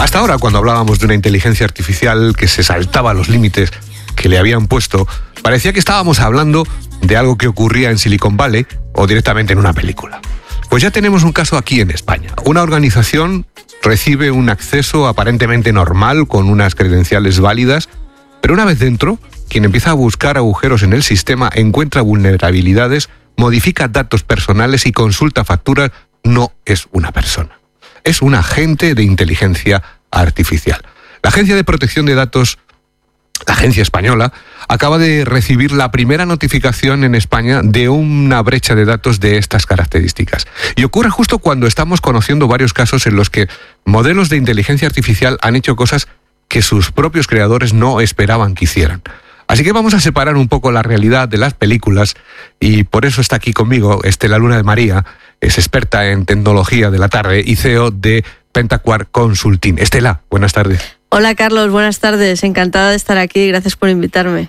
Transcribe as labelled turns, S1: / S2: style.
S1: Hasta ahora, cuando hablábamos de una inteligencia artificial que se saltaba los límites que le habían puesto, parecía que estábamos hablando de algo que ocurría en Silicon Valley o directamente en una película. Pues ya tenemos un caso aquí en España. Una organización recibe un acceso aparentemente normal con unas credenciales válidas, pero una vez dentro, quien empieza a buscar agujeros en el sistema encuentra vulnerabilidades, modifica datos personales y consulta facturas. No es una persona, es un agente de inteligencia artificial. La Agencia de Protección de Datos, la agencia española, acaba de recibir la primera notificación en España de una brecha de datos de estas características. Y ocurre justo cuando estamos conociendo varios casos en los que modelos de inteligencia artificial han hecho cosas que sus propios creadores no esperaban que hicieran. Así que vamos a separar un poco la realidad de las películas y por eso está aquí conmigo Estela Luna de María, es experta en tecnología de la tarde y CEO de Pentaquar Consulting. Estela, buenas tardes.
S2: Hola Carlos, buenas tardes. Encantada de estar aquí. Gracias por invitarme.